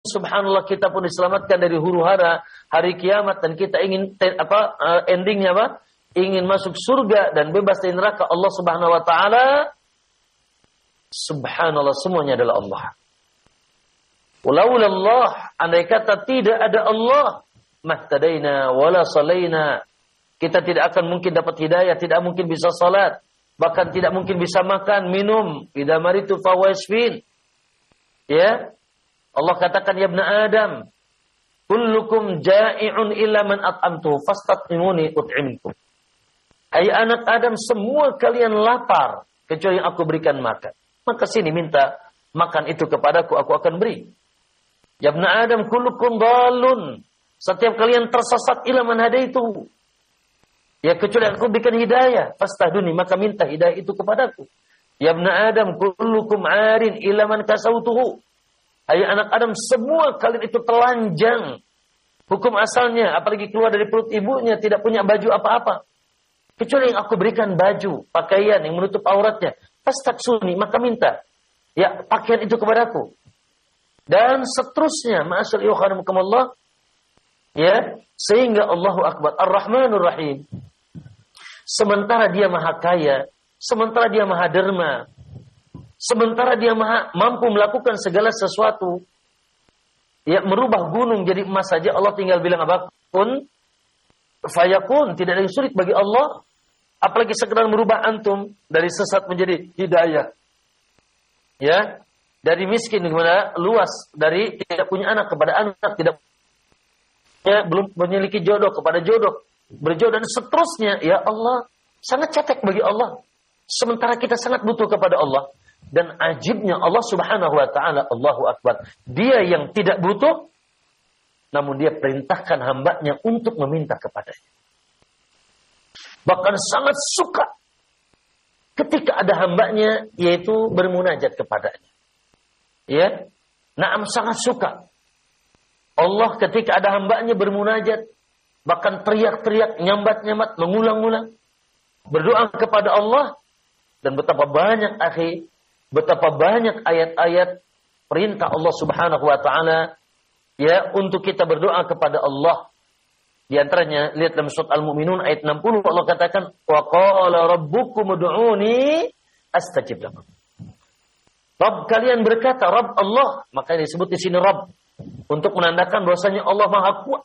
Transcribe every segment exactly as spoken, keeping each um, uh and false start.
subhanallah kita pun diselamatkan dari huru-hara hari kiamat dan kita ingin apa uh, endingnya apa? Ingin masuk surga dan bebas dari neraka Allah Subhanahu wa taala. Subhanallah, semuanya adalah Allah. Walaulallah, andai kata tidak ada Allah, mahtadaina wala salaina. Kita tidak akan mungkin dapat hidayah, tidak mungkin bisa salat, bahkan tidak mungkin bisa makan, minum. Idza maritu fawashfin. Ya. Allah katakan, ya ibna Adam, kullukum ja'i'un illa man at'amtuhu fastat'imuni ut'imkum. Hai anak Adam, semua kalian lapar kecuali yang aku berikan makan. Maka sini minta makan itu kepadaku, aku akan beri. Ya ibna Adam, kullukum dhalun. Setiap kalian tersesat ila man hadaitu. Ya kecuali aku berikan hidayah, fastahduni, maka minta hidayah itu kepadaku. Ya ibna Adam, kullukum 'arin ila man kasautuhu. Hai anak Adam, semua kalian itu telanjang. Hukum asalnya, apalagi keluar dari perut ibunya tidak punya baju apa-apa. Kecuali yang aku berikan baju, pakaian yang menutup auratnya. Fastaksuni, maka minta ya pakaian itu kepadaku. Dan seterusnya, ma'asyar yukhanimukumullah. Ya, sehingga Allahu Akbar, Ar-Rahmanur Rahim. Sementara dia maha kaya, sementara dia maha derma, sementara dia maha mampu melakukan segala sesuatu, ya merubah gunung jadi emas saja Allah tinggal bilang apa pun, fayakun, tidak ada yang sulit bagi Allah, apalagi sekedar merubah antum dari sesat menjadi hidayah, ya dari miskin kepada luas, dari tidak punya anak kepada anak, tidak ya, belum memiliki jodoh kepada jodoh, berjodoh dan seterusnya. Ya Allah, sangat cetek bagi Allah. Sementara kita sangat butuh kepada Allah. Dan ajibnya Allah Subhanahu wa taala, Allahu Akbar. Dia yang tidak butuh, namun dia perintahkan hambanya untuk meminta kepadanya. Bahkan sangat suka ketika ada hambanya, yaitu bermunajat kepadanya. Ya, naam sangat suka. Allah ketika ada hambanya bermunajat, bahkan teriak-teriak, nyambat-nyambat, mengulang-ulang, berdoa kepada Allah. Dan betapa banyak akhi, betapa banyak ayat-ayat perintah Allah Subhanahu wa taala ya untuk kita berdoa kepada Allah. Di antaranya lihat dalam surat Al-Mu'minun ayat enam puluh, Allah katakan, wa qala rabbukum ud'uni astajib lakum. Rabb kalian berkata, Rabb Allah, maka disebut di sini Rabb untuk menandakan bahwasanya Allah Maha Kuat.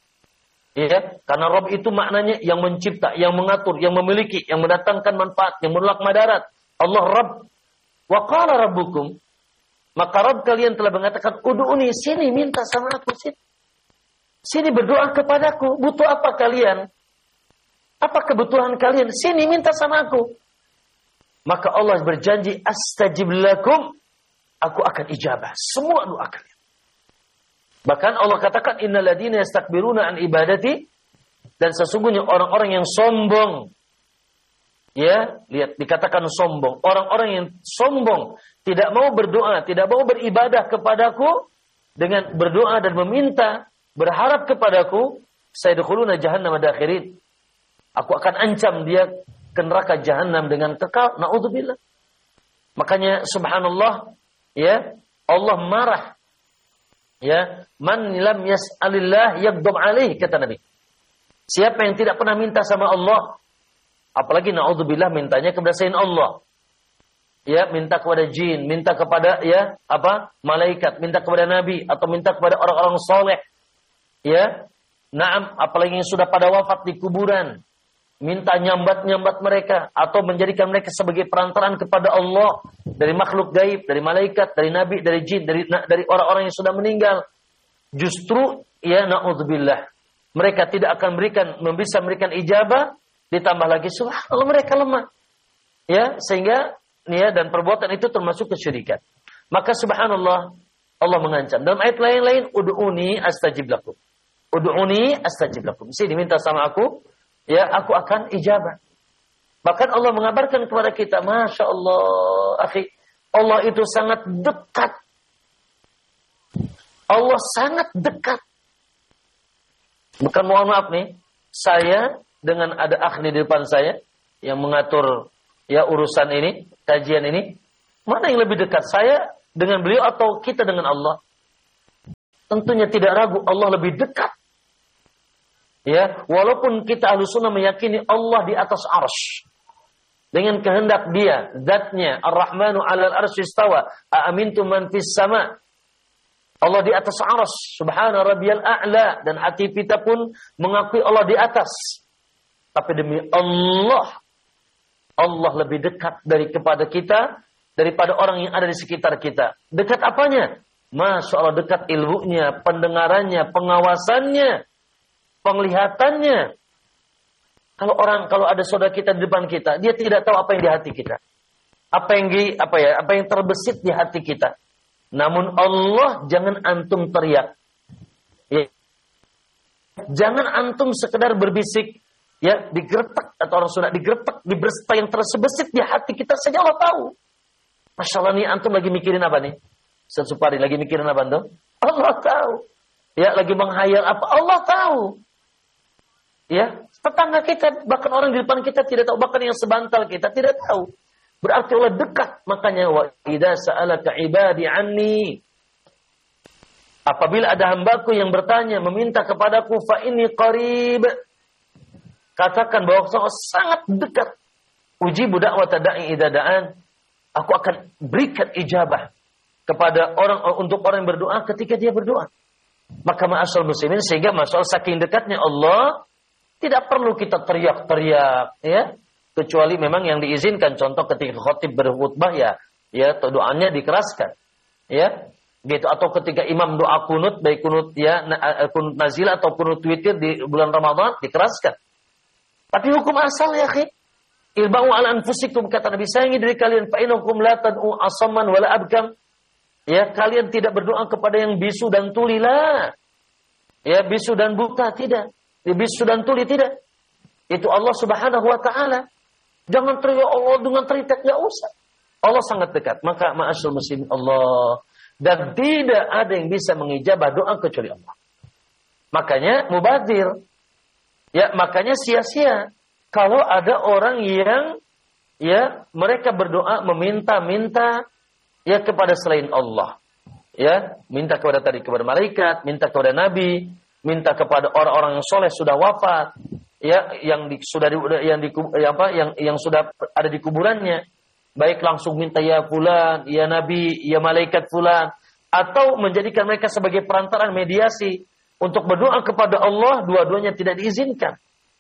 Ya, karena Rabb itu maknanya yang mencipta, yang mengatur, yang memiliki, yang mendatangkan manfaat, yang menolak madarat. Allah Rabb. Wa qala rabbukum, maka Rabb kalian telah mengatakan, ud'uni, sini minta sama aku, sini. Sini berdoa kepadaku, butuh apa kalian? Apa kebutuhan kalian? Sini minta sama aku. Maka Allah berjanji, astajib lakum, aku akan ijabah semua doa kalian. Bahkan Allah katakan, innal ladzina yastakbiruna an ibadati, dan sesungguhnya orang-orang yang sombong, ya, lihat dikatakan sombong, orang-orang yang sombong tidak mau berdoa, tidak mau beribadah kepadaku dengan berdoa dan meminta, berharap kepadaku, sayadkhuluna jahannam dakhirin. Aku akan ancam dia ke neraka jahanam dengan kekal. Naudzubillah. Makanya subhanallah, ya, Allah marah. Ya, man lam yas'alillah yaghdab alaih, kata Nabi. Siapa yang tidak pernah minta sama Allah, apalagi naudzubillah mintanya kepada selain Allah. Ya, minta kepada jin, minta kepada ya, apa? malaikat, minta kepada nabi atau minta kepada orang-orang soleh. Ya. Naam, apalagi yang sudah pada wafat di kuburan. Minta nyambat-nyambat mereka atau menjadikan mereka sebagai perantaraan kepada Allah dari makhluk gaib, dari malaikat, dari nabi, dari jin, dari dari orang-orang yang sudah meninggal. Justru ya naudzubillah, mereka tidak akan berikan bisa memberikan ijabah, ditambah lagi subhanallah mereka lemah. Ya, sehingga ya dan perbuatan itu termasuk kesyirikan. Maka subhanallah Allah mengancam. Dalam ayat lain-lain, ud'uni astajib lakum. Ud'uni astajib lakum. Mesti diminta sama aku, ya, aku akan ijabah. Bahkan Allah mengabarkan kepada kita, Masya Allah, akhi, Allah itu sangat dekat. Allah sangat dekat. Bukan mohon maaf nih, saya dengan ada akhi di depan saya yang mengatur ya urusan ini, kajian ini, mana yang lebih dekat, saya dengan beliau atau kita dengan Allah? tentunya tidak ragu Allah lebih dekat. Ya, walaupun kita Ahlussunnah meyakini Allah di atas arsy. Dengan kehendak Dia, zatnya Ar-Rahmanu 'alal arsy istawa, aamintum man fis sama. Allah di atas arsy, subhana rabbiyal a'la, dan hati kita pun mengakui Allah di atas. Tapi demi Allah, Allah lebih dekat dari kepada kita daripada orang yang ada di sekitar kita. Dekat apanya? Masya Allah, dekat ilmunya, pendengarannya, pengawasannya, penglihatannya. Kalau orang, kalau ada saudara kita di depan kita, dia tidak tahu apa yang di hati kita, apa yang di, apa ya, apa yang terbesit di hati kita. Namun Allah, jangan antum teriak. Ya. Jangan antum sekedar berbisik, ya, digertak, atau orang sudah digertak, dibersta yang tersebesit di hati kita saja Allah tahu. Masya Allah, nih antum lagi mikirin apa nih? Sesupari lagi mikirin apa antum? Allah tahu. Ya, lagi menghayal apa? Allah tahu. Ya, tetangga kita, bahkan orang di depan kita tidak tahu, bahkan yang sebantal kita tidak tahu. Berarti Allah dekat. Makanya wa idza sa'alaka ibadi anni, apabila ada hambaku yang bertanya, meminta kepadaku, fa inni qarib, katakan bahwa Allah sangat dekat. Ujibu da'wata da'i idza da'an, aku akan berikan ijabah kepada orang, untuk orang yang berdoa ketika dia berdoa. Maka ma'asal muslimin, sehingga masalah saking dekatnya Allah, tidak perlu kita teriak-teriak, ya. Kecuali memang yang diizinkan, contoh ketika khotib berkhutbah, ya, ya, doanya dikeraskan, ya, gitu. Atau ketika imam doa kunut, baik kunut ya kunut nazilah atau kunut witir di bulan Ramadan, dikeraskan. Tapi hukum asal, ya, khi, ilba'u ala anfusikum, kata Nabi, sayangi diri kalian, fa innakum la tad'u asamman wala abkam. Ya, kalian tidak berdoa kepada yang bisu dan tuli, lah. Ya, bisu dan buta, tidak. Ya, bisu dan tuli, tidak. Itu Allah Subhanahu wa taala. Jangan teriak Allah dengan teriak, enggak usah. Allah sangat dekat. Maka ma'asyul muslimin Allah, dan tidak ada yang bisa mengijabah doa kecuali Allah. Makanya mubadir. Ya, makanya sia-sia kalau ada orang yang, ya, mereka berdoa meminta-minta, ya, kepada selain Allah. Ya, minta kepada tadi kepada malaikat, minta kepada nabi, minta kepada orang-orang yang soleh sudah wafat, ya, yang di, sudah di, yang di ya apa yang yang sudah ada di kuburannya, baik langsung minta ya fulan, ya nabi, ya malaikat fulan, atau menjadikan mereka sebagai perantaraan mediasi untuk berdoa kepada Allah, dua-duanya tidak diizinkan.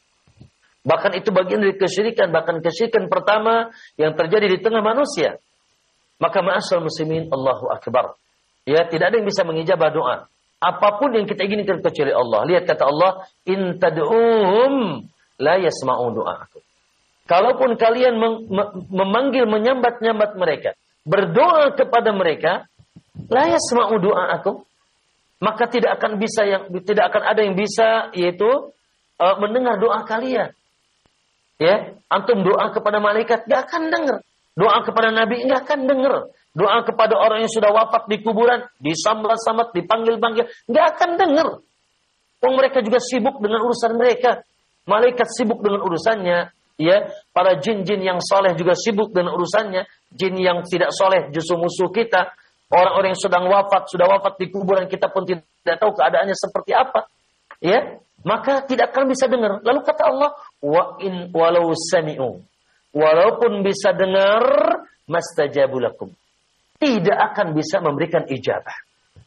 Bahkan itu bagian dari kesyirikan, bahkan kesyirikan pertama yang terjadi di tengah manusia. Maka ma'asal muslimin, Allahu akbar. Ya, tidak ada yang bisa mengijabah doa. Apapun yang kita inginkan kecuali Allah. Lihat kata Allah, in tad'uhum la yasma'u du'aakum. Kalaupun kalian memanggil, menyambat-nyambat mereka, berdoa kepada mereka, la yasma'u du'aakum, maka tidak akan bisa yang tidak akan ada yang bisa, yaitu uh, mendengar doa kalian. Ya, antum doa kepada malaikat enggak akan dengar. Doa kepada nabi enggak akan dengar. Doa kepada orang yang sudah wafat di kuburan, disambat-sambat, dipanggil-panggil, nggak akan dengar. Oh, mereka juga sibuk dengan urusan mereka. Malaikat sibuk dengan urusannya, ya. Para jin-jin yang soleh juga sibuk dengan urusannya. Jin yang tidak soleh justru musuh kita. Orang-orang yang sedang wafat, sudah wafat di kuburan, kita pun tidak tahu keadaannya seperti apa, ya. Maka tidak akan bisa dengar. Lalu kata Allah, wa in walau sami'u, walaupun bisa dengar, mastajabu lakum, tidak akan bisa memberikan ijabah.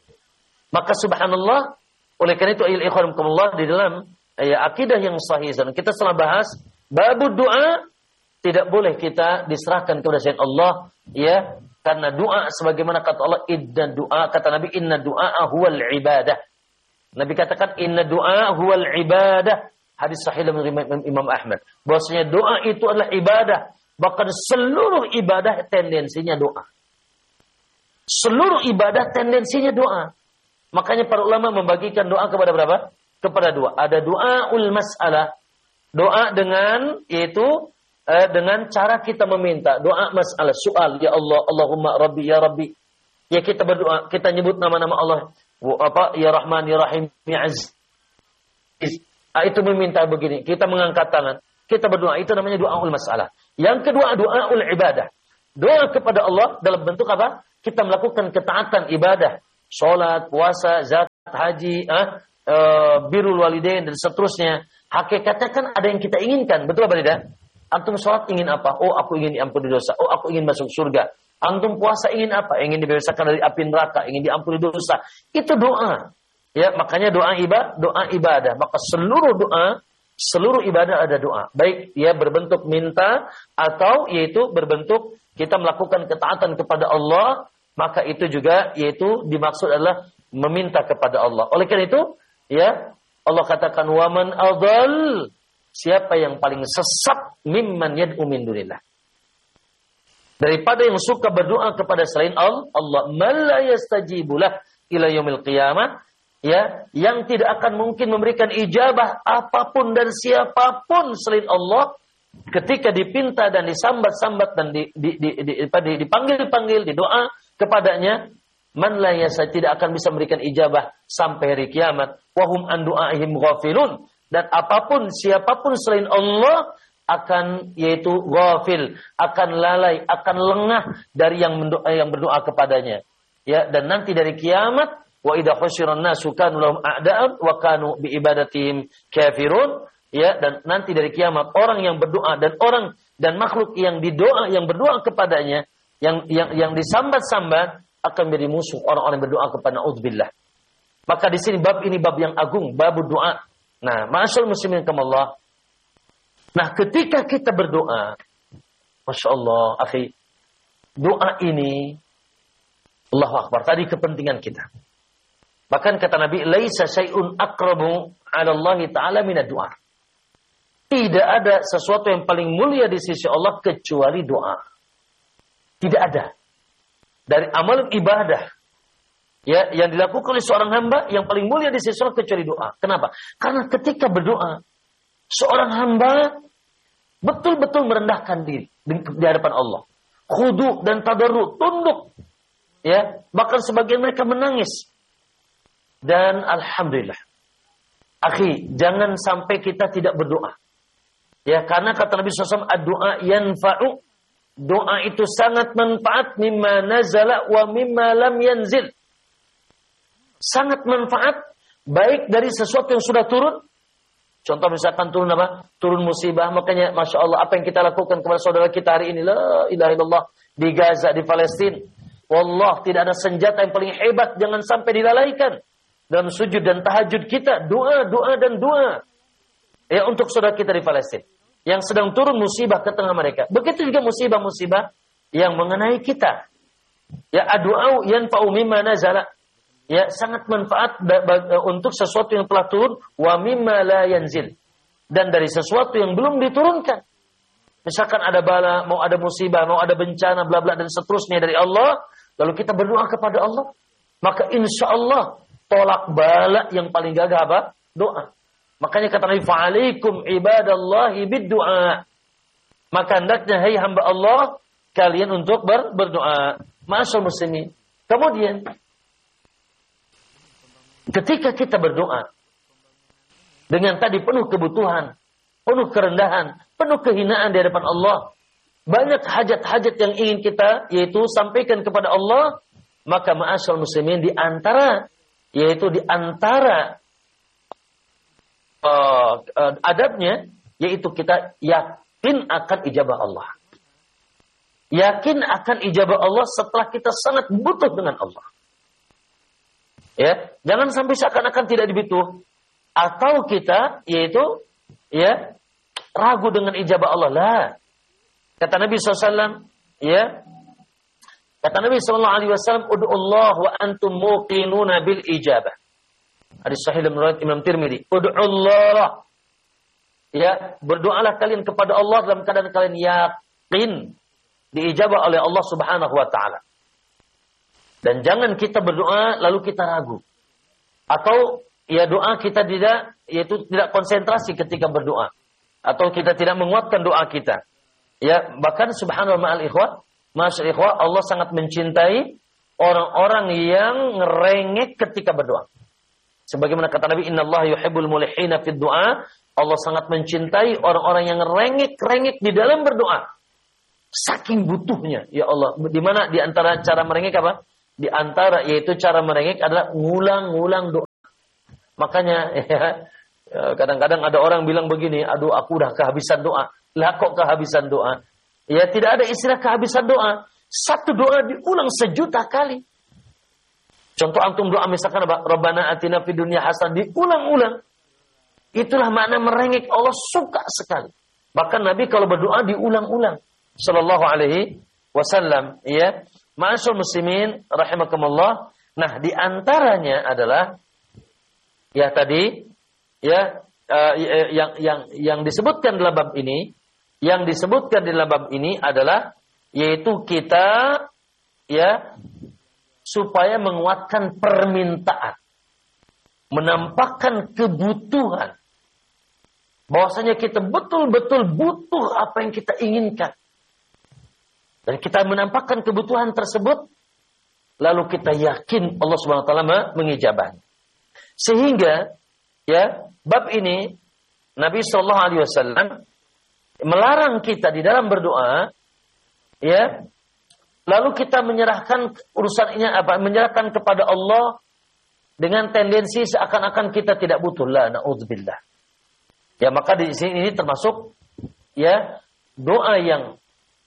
Maka subhanallah, oleh karena itu ikhwanukumullah, di dalam ya, akidah yang sahih, kita telah bahas babud doa, tidak boleh kita diserahkan kepada selain Allah, ya, karena doa sebagaimana kata Allah, inna doa, kata Nabi, inna doa huwal ibadah. Nabi katakan inna doa huwal ibadah. Hadis sahih dari Imam Ahmad, bahwasanya doa itu adalah ibadah, bahkan seluruh ibadah tendensinya doa. Seluruh ibadah tendensinya doa. Makanya para ulama membagikan doa kepada berapa? Kepada dua. Ada doa ul mas'alah. Doa dengan, yaitu eh, dengan cara kita meminta. Doa mas'alah, soal. Ya Allah, Allahumma Rabbi, Ya Rabbi. Ya, kita berdoa, kita nyebut nama-nama Allah. Apa? Ya Rahman, Ya Rahim, Ya Aziz. Ah, itu meminta begini. Kita mengangkat tangan. Kita berdoa. Itu namanya doa ul mas'alah. Yang kedua, doa ul ibadah. Doa kepada Allah dalam bentuk apa? Kita melakukan ketaatan ibadah, sholat, puasa, zakat, haji, eh, eh, birrul walidain dan seterusnya. Hakikatnya kan ada yang kita inginkan, betul apa tidak? Antum sholat ingin apa? Oh, aku ingin diampuni dosa. Oh, aku ingin masuk surga. Antum puasa ingin apa? Ingin dibebaskan dari api neraka, ingin diampuni dosa. Itu doa. Ya, makanya doa ibadah, doa ibadah. Maka seluruh doa, seluruh ibadah ada doa. Baik dia berbentuk minta atau yaitu berbentuk kita melakukan ketaatan kepada Allah, maka itu juga yaitu dimaksud adalah meminta kepada Allah. Oleh karena itu, ya, Allah katakan waman adall, siapa yang paling sesat mimman yad'u min dunillah, daripada yang suka berdoa kepada selain Allah, Allah man la yastajibulah ila yaumil qiyamah, ya, yang tidak akan mungkin memberikan ijabah apapun dan siapapun selain Allah ketika dipinta dan disambat-sambat dan di, di, di, di, di, dipanggil-panggil, didoa kepadanya, man la yasa, tidak akan bisa memberikan ijabah sampai hari kiamat. Wahum an du'aihim ghafilun, dan apapun siapapun selain Allah akan yaitu ghafil, akan lalai, akan lengah dari yang mendoa, yang berdoa kepadanya. Ya, dan nanti dari kiamat wa idza husyiran nasu kanu lahum a'da'an wa kanu bi ibadatihim kafirun. Ya, dan nanti dari kiamat orang yang berdoa dan orang dan makhluk yang didoa, yang berdoa kepadanya, yang yang yang disambat-sambat akan menjadi musuh orang-orang yang berdoa kepada naudzubillah. Maka di sini bab ini bab yang agung, bab doa. Nah, ma'asyal muslimin kamallah. Nah, ketika kita berdoa, Masya Allah, akhi, doa ini Allahu Akbar, tadi kepentingan kita. Bahkan kata Nabi, laisa syai'un aqrabu 'ala Allah Ta'ala minad du'a. Tidak ada sesuatu yang paling mulia di sisi Allah kecuali doa. Tidak ada. Dari amal ibadah, ya, yang dilakukan oleh seorang hamba yang paling mulia di sisi Allah kecuali doa. Kenapa? Karena ketika berdoa, seorang hamba betul-betul merendahkan diri di, di hadapan Allah. Khudu dan tadarru, tunduk. Ya, bahkan sebagian mereka menangis. Dan alhamdulillah, akhi, jangan sampai kita tidak berdoa. Ya, karena kata Nabi shallallahu alaihi wasallam, ad-du'a yanfa'u. Doa itu sangat manfaat mimma nazala wa mimma lam yanzil. Sangat manfaat baik dari sesuatu yang sudah turun. Contoh misalkan turun apa? Turun musibah, makanya Masya Allah apa yang kita lakukan kepada saudara kita hari ini, la ilaha illallah, di Gaza, di Palestina. Wallah, tidak ada senjata yang paling hebat, jangan sampai dilalaikan. Dalam sujud dan tahajud kita, doa, doa dan doa. Ya, untuk saudara kita di Palestina yang sedang turun musibah ke tengah mereka. Begitu juga musibah-musibah yang mengenai kita. Ya, addu'au yanfa'u mimma nazala. Ya, sangat manfaat untuk sesuatu yang telah turun, wa mimma la yanzil, dan dari sesuatu yang belum diturunkan. Misalkan ada bala, mau ada musibah, mau ada bencana, bla bla dan seterusnya dari Allah, lalu kita berdoa kepada Allah, maka insya Allah tolak bala yang paling gagah apa? Doa. Makanya kata Nabi, fa'alaikum ibadallahi bid-du'a. Maka hendaknya, hai hamba Allah, kalian untuk ber berdoa. Ma'asyal muslimin. Kemudian, ketika kita berdoa, dengan tadi penuh kebutuhan, penuh kerendahan, penuh kehinaan di hadapan Allah, banyak hajat-hajat yang ingin kita, yaitu sampaikan kepada Allah, maka ma'asyal muslimin, di antara, yaitu di antara Uh, uh, adabnya, yaitu kita yakin akan ijabah Allah. Yakin akan ijabah Allah setelah kita sangat butuh dengan Allah. Ya, jangan sampai seakan-akan tidak dibutuh. Atau kita, yaitu, ya, ragu dengan ijabah Allah. Lah. Kata Nabi shallallahu alaihi wasallam, ya, kata Nabi shallallahu alaihi wasallam, ud'ullah wa antum muqinuna bil ijabah. Hadis sahih dalam riwayat Imam Tirmidzi. Ud'ullah. Ya, berdoalah kalian kepada Allah dalam keadaan kalian yakin diijabah oleh Allah Subhanahu wa taala. Dan jangan kita berdoa lalu kita ragu. Atau ya doa kita tidak, yaitu tidak konsentrasi ketika berdoa. Atau kita tidak menguatkan doa kita. Ya, bahkan subhanallah ma'al ikhwah, masyaallah ikhwah, Allah sangat mencintai orang-orang yang ngerengek ketika berdoa. Sebagaimana kata Nabi, innallaha yuhibbul mulihina fid du'a. Allah sangat mencintai orang-orang yang rengek-rengek di dalam berdoa. Saking butuhnya, ya Allah. Di mana di antara cara merengek apa? Di antara yaitu cara merengek adalah ngulang-ngulang doa. Makanya ya, kadang-kadang ada orang bilang begini, aduh aku udah kehabisan doa. Lah kok kehabisan doa? Ya tidak ada istilah kehabisan doa. Satu doa diulang sejuta kali. Contoh antum doa misalkan Rabbana atina fid dunya hasanah diulang-ulang. Itulah makna merengek, Allah suka sekali. Bahkan Nabi kalau berdoa diulang-ulang. Sallallahu alaihi wasallam. Ya. Ma'asyur muslimin rahimakumullah. Nah, di antaranya adalah ya tadi ya uh, yang yang yang disebutkan dalam bab ini, yang disebutkan di dalam bab ini adalah yaitu kita ya supaya menguatkan permintaan, menampakkan kebutuhan, bahwasanya kita betul-betul butuh apa yang kita inginkan, dan kita menampakkan kebutuhan tersebut, lalu kita yakin Allah Subhanahu wa taala mengijabahnya. Sehingga ya bab ini Nabi sallallahu alaihi wasallam melarang kita di dalam berdoa ya lalu kita menyerahkan urusan ini apa menyerahkan kepada Allah dengan tendensi seakan-akan kita tidak butuh. La naudzubillah. Ya maka di sini ini termasuk ya doa yang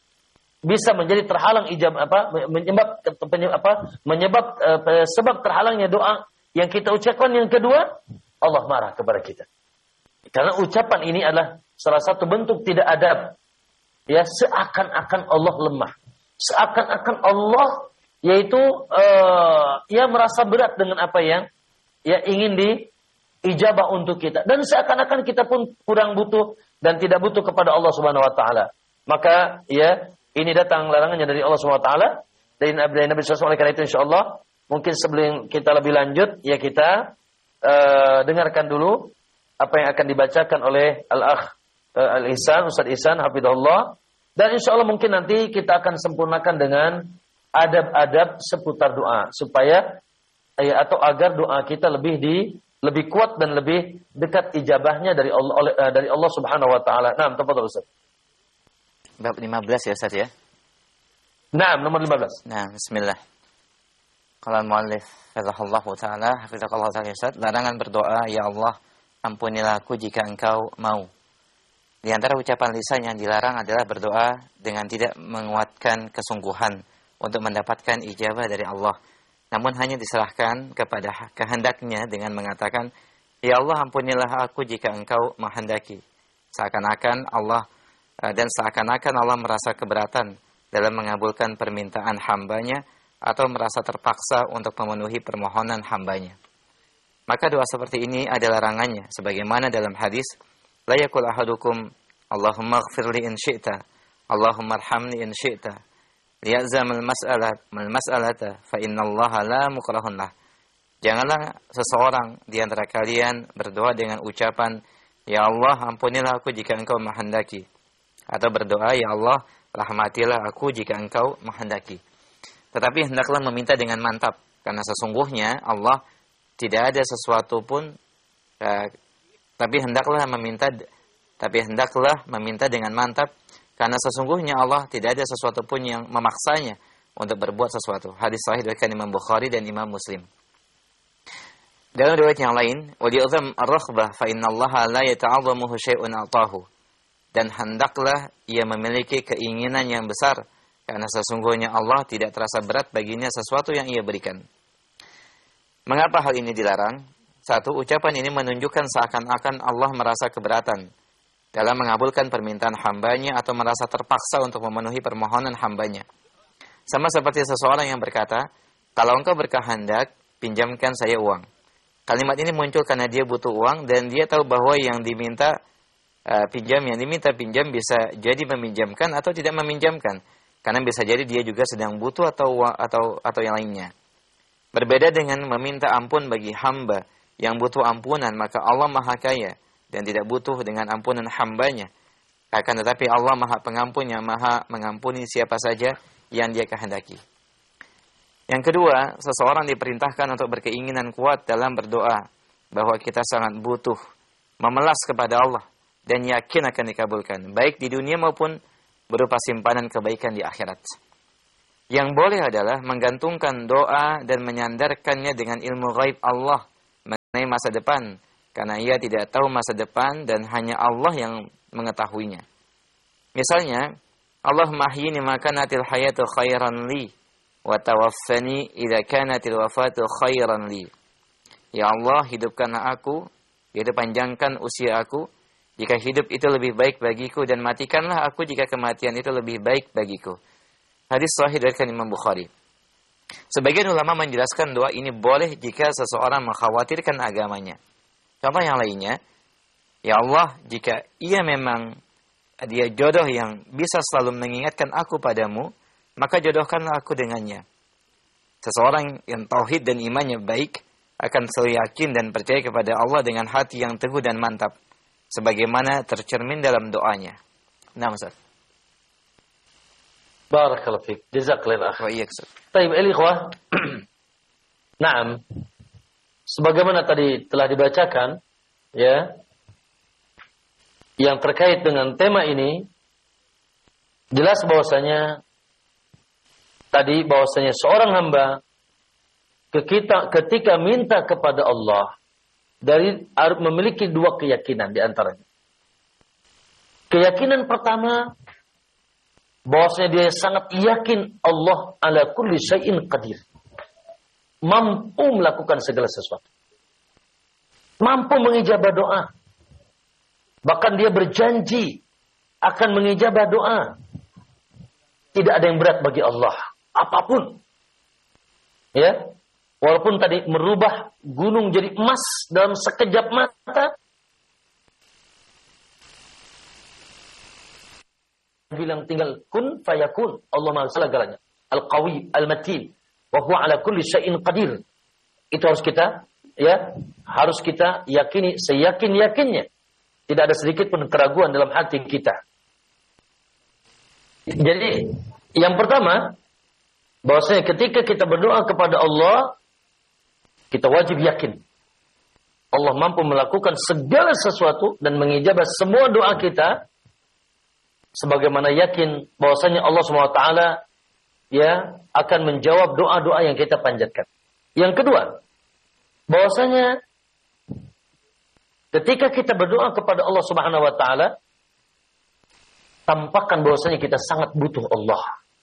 bisa menjadi terhalang ijab apa menyebab apa menyebab uh, sebab terhalangnya doa yang kita ucapkan. Yang kedua, Allah marah kepada kita. Karena ucapan ini adalah salah satu bentuk tidak adab. Ya, seakan-akan Allah lemah. Seakan-akan Allah yaitu uh, ya merasa berat dengan apa yang ya ingin diijabah untuk kita. Dan seakan-akan kita pun kurang butuh dan tidak butuh kepada Allah Subhanahu wa taala. Maka ya ini datang larangannya dari Allah Subhanahu wa taala dari Nabi Nabi sallallahu alaihi wasallam. Karena itu insyaallah mungkin sebelum kita lebih lanjut, ya kita uh, dengarkan dulu apa yang akan dibacakan oleh Al-Akh uh, Al-Ihsan, Ustaz Ihsan, hafidhahullah. Dan insya Allah mungkin nanti kita akan sempurnakan dengan adab-adab seputar doa. Supaya, ya, atau agar doa kita lebih di lebih kuat dan lebih dekat ijabahnya dari Allah, oleh, uh, dari Allah Subhanahu Wa Taala. Nah, tafadhol Ustaz. Bab lima belas ya Ustaz ya? Nah, nomor lima belas. Nah, bismillah. Qala al-muallif hafizahullahu taala, hafizahullahu taala Ustaz, larangan berdoa, ya Allah, ampunilah aku jika Engkau mau. Di antara ucapan lisan yang dilarang adalah berdoa dengan tidak menguatkan kesungguhan untuk mendapatkan ijabah dari Allah. Namun hanya diserahkan kepada kehendaknya dengan mengatakan, ya Allah, ampunilah aku jika Engkau menghendaki. Seakan-akan Allah dan seakan-akan Allah merasa keberatan dalam mengabulkan permintaan hambanya atau merasa terpaksa untuk memenuhi permohonan hambanya. Maka doa seperti ini ada larangannya, sebagaimana dalam hadis, la yakul ahadukum Allahumma ighfirli in syi'ta, Allahumma arhamni in syi'ta, liya'zam al-mas'alat mal-mas'alata fa innallaha la mukrahun lah. Janganlah seseorang di antara kalian berdoa dengan ucapan, ya Allah, ampunilah aku jika Engkau menghendaki, atau berdoa, ya Allah, rahmatilah aku jika Engkau menghendaki. Tetapi hendaklah meminta dengan mantap, karena sesungguhnya Allah tidak ada sesuatu pun, eh, tapi hendaklah meminta, tapi hendaklah meminta dengan mantap, karena sesungguhnya Allah tidak ada sesuatu pun yang memaksanya untuk berbuat sesuatu. Hadis sahih dari Imam Bukhari dan Imam Muslim. Dalam riwayat yang lain, wali'udham ar-raghbah fa innallaha la yata'azzamuhu syai'un a'tahu. Dan hendaklah ia memiliki keinginan yang besar, karena sesungguhnya Allah tidak terasa berat baginya sesuatu yang ia berikan. Mengapa hal ini dilarang? Satu, ucapan ini menunjukkan seakan-akan Allah merasa keberatan dalam mengabulkan permintaan hambanya atau merasa terpaksa untuk memenuhi permohonan hambanya. Sama seperti seseorang yang berkata, kalau engkau berkehendak, pinjamkan saya uang. Kalimat ini muncul karena dia butuh uang dan dia tahu bahwa yang diminta uh, pinjam, yang diminta pinjam bisa jadi meminjamkan atau tidak meminjamkan. Karena bisa jadi dia juga sedang butuh atau atau atau yang lainnya. Berbeda dengan meminta ampun bagi hamba yang butuh ampunan, maka Allah Maha Kaya dan tidak butuh dengan ampunan hambanya. Akan tetapi Allah Maha Pengampun yang Maha mengampuni siapa saja yang Dia kehendaki. Yang kedua, seseorang diperintahkan untuk berkeinginan kuat dalam berdoa bahwa kita sangat butuh memelas kepada Allah dan yakin akan dikabulkan, baik di dunia maupun berupa simpanan kebaikan di akhirat. Yang boleh adalah menggantungkan doa dan menyandarkannya dengan ilmu ghaib Allah mengenai mengenai masa depan, karena ia tidak tahu masa depan dan hanya Allah yang mengetahuinya. Misalnya, Allah mahyini makanatil hayatu khairan li wa tawaffani idza kanatil wafatu khairan li. Ya Allah, hidupkanlah aku, yaitu panjangkan usia aku jika hidup itu lebih baik bagiku, dan matikanlah aku jika kematian itu lebih baik bagiku. Hadis sahih dari Imam Bukhari. Sebagian ulama menjelaskan doa ini boleh jika seseorang mengkhawatirkan agamanya. Contoh yang lainnya, ya Allah, jika ia memang dia jodoh yang bisa selalu mengingatkan aku padamu, maka jodohkanlah aku dengannya. Seseorang yang tauhid dan imannya baik akan selalu yakin dan percaya kepada Allah dengan hati yang teguh dan mantap, sebagaimana tercermin dalam doanya. Nah, Ustaz. Barakallahu fiik. Jazakallahu khair. Wa iyyak, Ustaz. Baik, ikhwah. Naam. Sebagaimana tadi telah dibacakan, ya, yang terkait dengan tema ini, jelas bahwasanya tadi bahwasanya seorang hamba ketika, ketika minta kepada Allah dari memiliki dua keyakinan di antaranya. Keyakinan pertama, bahwasanya dia sangat yakin Allah ala kulli syai'in qadir. Mampu melakukan segala sesuatu. Mampu mengijabah doa. Bahkan dia berjanji akan mengijabah doa. Tidak ada yang berat bagi Allah. Apapun. Ya. Walaupun tadi merubah gunung jadi emas dalam sekejap mata. Bilang tinggal kun fayakun. Allah Maha segalanya. Al-Qawi, Al-Matin. Wa huwa ala kulli syai'in qadir. Itu harus kita, ya, harus kita yakini seyakin-yakinnya. Tidak ada sedikit pun keraguan dalam hati kita. Jadi, yang pertama, bahwasanya ketika kita berdoa kepada Allah, kita wajib yakin Allah mampu melakukan segala sesuatu dan mengijabah semua doa kita, sebagaimana yakin bahwasanya Allah subhanahu wa taala, ya, akan menjawab doa-doa yang kita panjatkan. Yang kedua, bahwasanya ketika kita berdoa kepada Allah Subhanahu wa taala, tampakkan bahwasanya kita sangat butuh Allah.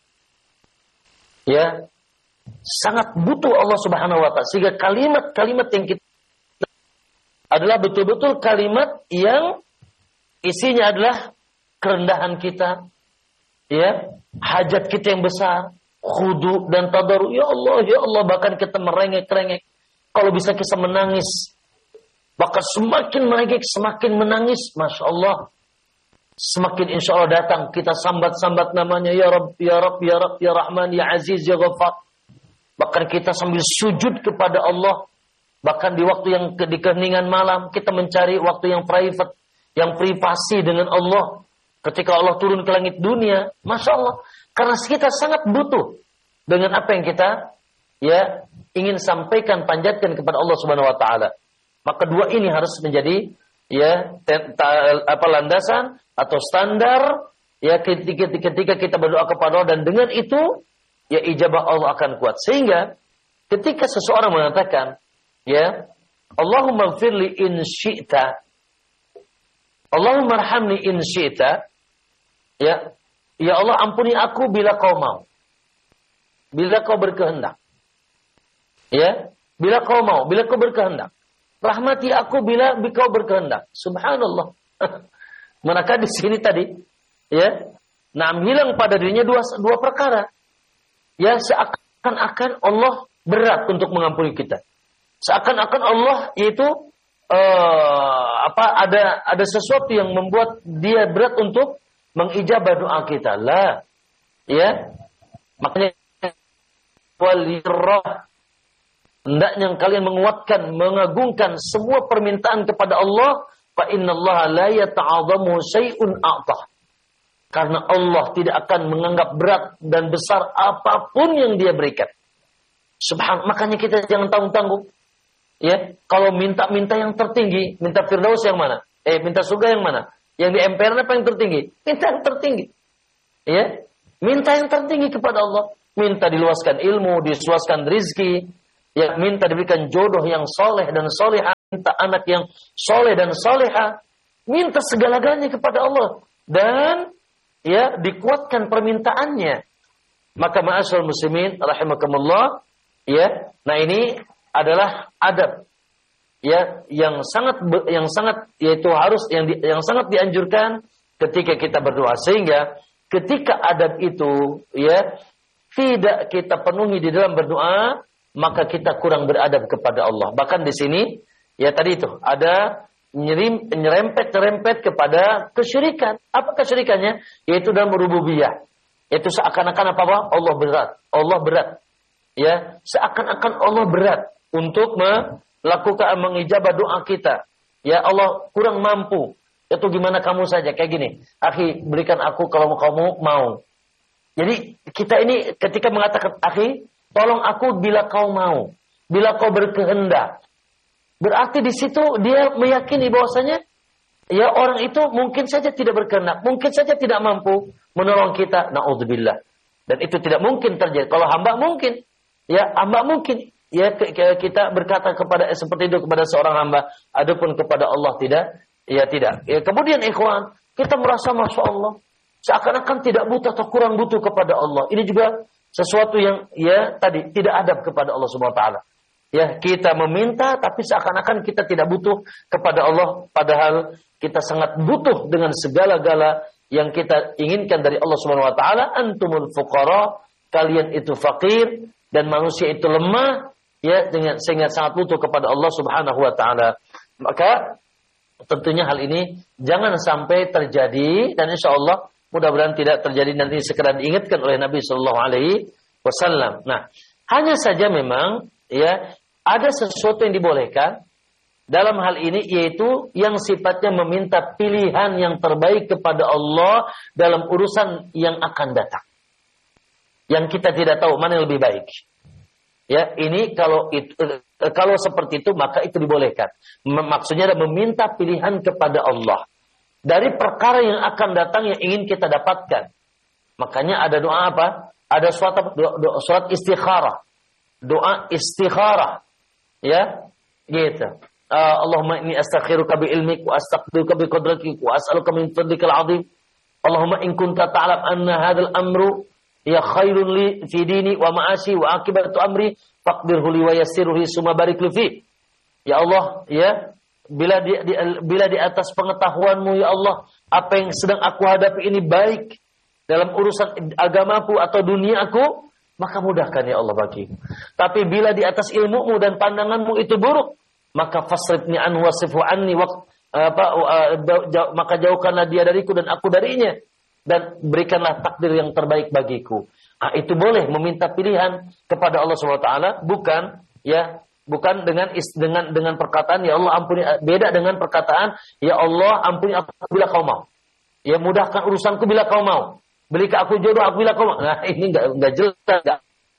Ya, sangat butuh Allah Subhanahu wa taala, sehingga kalimat-kalimat yang kita adalah betul-betul kalimat yang isinya adalah kerendahan kita, ya, hajat kita yang besar, khudu dan tadarru. Ya Allah, ya Allah, bahkan kita merengek-rengek. Kalau bisa kita menangis, bahkan semakin merengek, semakin menangis, Masya Allah, semakin insya Allah datang kita sambat-sambat namanya, ya Rabb, ya Rabb, ya Rabb, ya Rahman, ya Aziz, ya Ghaffar. Bahkan kita sambil sujud kepada Allah. Bahkan di waktu yang di keheningan malam, kita mencari waktu yang private, yang privasi dengan Allah. Ketika Allah turun ke langit dunia, Masya Allah, karena kita sangat butuh dengan apa yang kita, ya, ingin sampaikan, panjatkan kepada Allah Subhanahu wa taala. Maka dua ini harus menjadi, ya, apa landasan atau standar, ya, ketika, ketika kita berdoa kepada Allah, dan dengan itu, ya, ijabah Allah akan kuat. Sehingga ketika seseorang mengatakan, ya, Allahumma gfirli in syi'ta, Allahumma arhamni in syi'ta, ya, ya Allah ampuni aku bila kau mau, bila kau berkehendak, ya, bila kau mau, bila kau berkehendak, rahmati aku bila kau berkehendak. Subhanallah. Manakah di sini tadi, ya, nah, hilang pada dirinya dua dua perkara, ya, seakan-akan Allah berat untuk mengampuni kita, seakan-akan Allah yaitu uh, apa ada ada sesuatu yang membuat dia berat untuk mengijabah doa kita. Lah, ya, makanya walirah, hendaknya kalian menguatkan, mengagungkan semua permintaan kepada Allah. Fa innallaha la yata'adhamu syai'un a'tah. Karena Allah tidak akan menganggap berat dan besar apapun yang dia berikan. Subhan, makanya kita jangan tanggung-tanggung. Ya, kalau minta-minta yang tertinggi, minta Firdaus yang mana? Eh, minta surga yang mana? Yang di emperan apa yang tertinggi? Minta yang tertinggi. Ya, minta yang tertinggi kepada Allah. Minta diluaskan ilmu, diluaskan rizki, ya, minta diberikan jodoh yang soleh dan solehah. minta anak yang soleh dan soleha, minta segala-galanya kepada Allah dan ya dikuatkan permintaannya. Maka ma'asyiral muslimin rahimakumullah, ya. Nah, ini adalah adab ya yang sangat yang sangat yaitu harus yang di, yang sangat dianjurkan ketika kita berdoa, sehingga ketika adab itu ya tidak kita penuhi di dalam berdoa, maka kita kurang beradab kepada Allah. Bahkan di sini ya tadi itu ada nyerempet-nyerempet kepada kesyirikan. Apa kesyirikannya? Yaitu dalam rububiyah. Itu seakan-akan apa-apa Allah berat, Allah berat. Ya, seakan-akan Allah berat untuk melakukan mengijabah doa kita. Ya, Allah kurang mampu. Itu gimana kamu saja kayak gini. Akhi, berikan aku kalau kamu mau. Jadi kita ini ketika mengatakan akhi, tolong aku bila kau mau, bila kau berkehendak. Berarti di situ dia meyakini bahwasanya ya orang itu mungkin saja tidak berkehendak, mungkin saja tidak mampu menolong kita. Naudzubillah. Dan itu tidak mungkin terjadi. Kalau hamba mungkin, ya hamba mungkin. Ya kita berkata kepada seperti itu kepada seorang hamba, adapun kepada Allah tidak, ya tidak. Ya, kemudian ikhwan, kita merasa masya Allah, seakan-akan tidak butuh atau kurang butuh kepada Allah. Ini juga sesuatu yang ya tadi tidak adab kepada Allah Subhanahu wa taala. Ya, kita meminta tapi seakan-akan kita tidak butuh kepada Allah, padahal kita sangat butuh dengan segala-gala yang kita inginkan dari Allah Subhanahu wa taala. Antumul fuqara, kalian itu fakir dan manusia itu lemah, ya, dengan sehingga sangat butuh kepada Allah Subhanahu wa taala. Maka tentunya hal ini jangan sampai terjadi, dan insyaallah mudah-mudahan tidak terjadi nanti sekedar diingatkan oleh Nabi sallallahu alaihi wasallam. Nah, hanya saja memang ya ada sesuatu yang dibolehkan dalam hal ini, yaitu yang sifatnya meminta pilihan yang terbaik kepada Allah dalam urusan yang akan datang. Yang kita tidak tahu mana yang lebih baik. Ya, ini kalau itu, kalau seperti itu maka itu dibolehkan. Maksudnya adalah meminta pilihan kepada Allah dari perkara yang akan datang yang ingin kita dapatkan. Makanya ada doa apa? Ada surat doa, doa, surat istikharah. Doa istikharah. Ya, gitu. Uh, Allahumma inni astakhiruka bi ilmik wa astaqdiruka bi qudratik wa as'aluka min fadlikal azim. Allahumma in kunta ta'lam anna hadzal amru ya khairun li fi dini wa ma'ashi wa akibatu amri faqdirhu li wa yassirhu summa barik li fi. Ya Allah, ya, bila di, di bila di atas pengetahuanmu ya Allah, apa yang sedang aku hadapi ini baik dalam urusan agamaku atau duniaku, maka mudahkan ya Allah bagiku. Tapi bila di atas ilmumu dan pandanganmu itu buruk, maka fasrifni anhu wasifhu anni wa apa uh, maka jauhkanlah dia dariku dan aku darinya, dan berikanlah takdir yang terbaik bagiku. Ah, itu boleh meminta pilihan kepada Allah Subhanahu wa taala, bukan ya bukan dengan dengan dengan perkataan ya Allah ampuni, beda dengan perkataan ya Allah ampuni aku bila kau mau. Ya mudahkan urusanku bila kau mau. Berikan aku jodoh aku bila kau mau. Nah, ini enggak enggak jelas, enggak.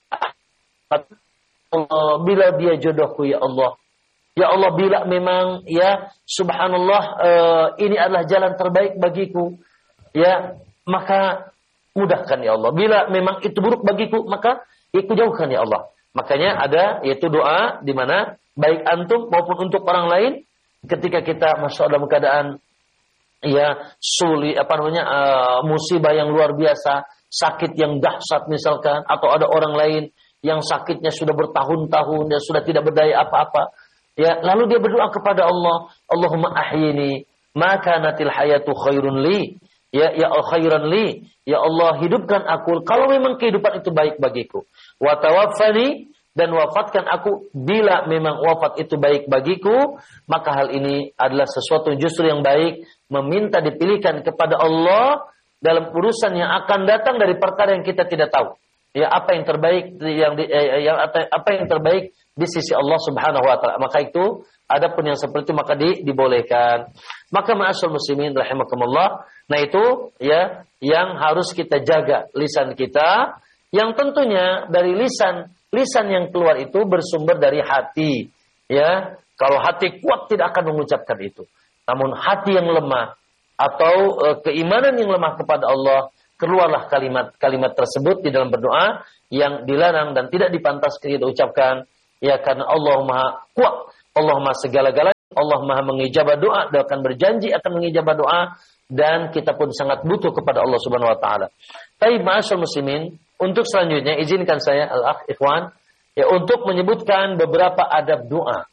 Allah, bila dia jodohku ya Allah. Ya Allah, bila memang ya subhanallah uh, ini adalah jalan terbaik bagiku, ya maka mudahkan ya Allah. Bila memang itu buruk bagiku, maka itu jauhkan ya Allah. Makanya ada yaitu doa di mana baik antum maupun untuk orang lain ketika kita masuk dalam keadaan ya sulit apa namanya uh, musibah yang luar biasa, sakit yang dahsyat misalkan, atau ada orang lain yang sakitnya sudah bertahun-tahun dan sudah tidak berdaya apa-apa. Ya, lalu dia berdoa kepada Allah, Allahumma ahyini ma kanatil hayatu khairun li. Ya, ya khairan li. Ya Allah, hidupkan aku kalau memang kehidupan itu baik bagiku. Wa tawaffani, dan wafatkan aku bila memang wafat itu baik bagiku. Maka hal ini adalah sesuatu justru yang baik, meminta dipilihkan kepada Allah dalam urusan yang akan datang dari perkara yang kita tidak tahu. Ya, apa yang terbaik yang di, eh, yang apa yang terbaik di sisi Allah Subhanahu wa taala. Maka itu adapun yang seperti itu maka di, dibolehkan. Maka ma'asyiral muslimin rahimakumullah. Nah, itu ya yang harus kita jaga lisan kita, yang tentunya dari lisan lisan yang keluar itu bersumber dari hati. Ya, kalau hati kuat tidak akan mengucapkan itu. Namun hati yang lemah atau e, keimanan yang lemah kepada Allah, keluarlah kalimat-kalimat tersebut di dalam berdoa yang dilarang dan tidak dipantas kita ucapkan. Ya, karena Allah Maha kuat, Allah Maha segala-galanya. Allah Maha mengijabah doa, dia akan berjanji akan mengijabah doa, dan kita pun sangat butuh kepada Allah Subhanahu wa taala. Baik, ma'asyiral muslimin, untuk selanjutnya izinkan saya al-akh ikhwan ya untuk menyebutkan beberapa adab doa